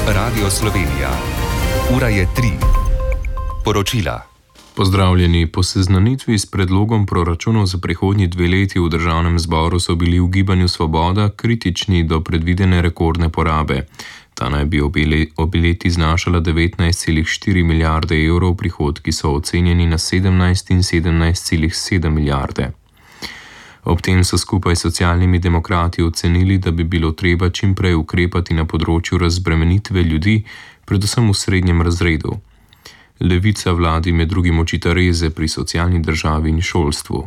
Radio Slovenija. Ura je 3. Poročila. Pozdravljeni. Po seznanitvi s predlogom proračunov za prihodnji 2 leti v državnem zboru so bili v Gibanju Svoboda kritični do predvidene rekordne porabe. Ta naj bi obe leti znašala 19,4 milijarde evrov, prihodki so ocenjeni na 17 in 17,7 milijarde. Ob tem so skupaj s Socialnimi demokrati ocenili, da bi bilo treba čim prej ukrepati na področju razbremenitve ljudi, predvsem v srednjem razredu. Levica vladi med drugim očita reze pri socialni državi in šolstvu.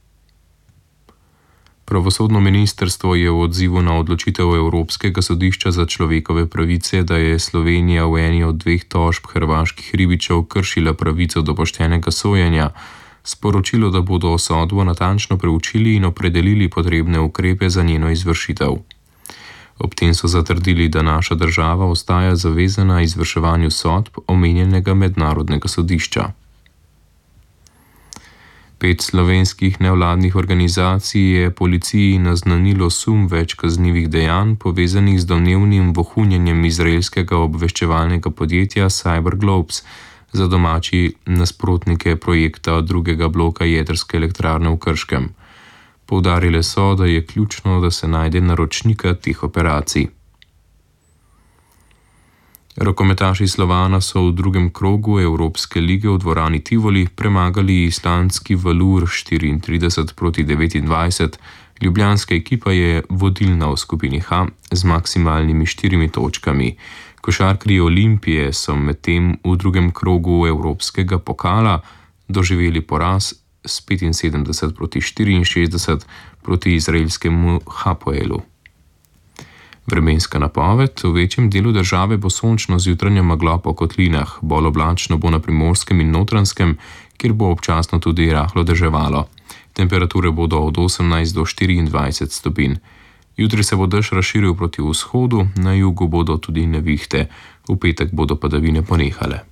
Pravosodno ministrstvo je v odzivu na odločitev Evropskega sodišča za človekove pravice, da je Slovenija v eni od 2 tožb hrvaških ribičev kršila pravico do poštenega sojenja, sporočilo, da bodo sodbo natančno preučili in opredelili potrebne ukrepe za njeno izvršitev. Ob tem so zatrdili, da naša država ostaja zavezana izvrševanju sodb omenjenega mednarodnega sodišča. 5 slovenskih nevladnih organizacij je policiji naznanilo sum več kaznivih dejanj, povezanih z domnevnim vohunjenjem izraelskega obveščevalnega podjetja CyberGlobes za domači nasprotnike projekta drugega bloka jedrske elektrarne v Krškem. Poudarile so, da je ključno, da se najde naročnika teh operacij. Rokometaši Slovana so v drugem krogu Evropske lige v dvorani Tivoli premagali islandski Valur 34-29. Ljubljanska ekipa je vodilna v skupini H z maksimalnimi 4 točkami. Košarkarji Olimpije so medtem v drugem krogu Evropskega pokala doživeli poraz s 75-64 proti izraelskemu Hapoelu. Vremenska napoved: v večjem delu države bo sončno z jutranja megla po kotlinah, bolj oblačno bo na Primorskem in Notranjskem, kjer bo občasno tudi rahlo deževalo. Temperature bodo od 18 do 24 stopinj. Jutri se bo dež razširil proti vzhodu, na jugu bodo tudi nevihte, v petek bodo padavine ponehale.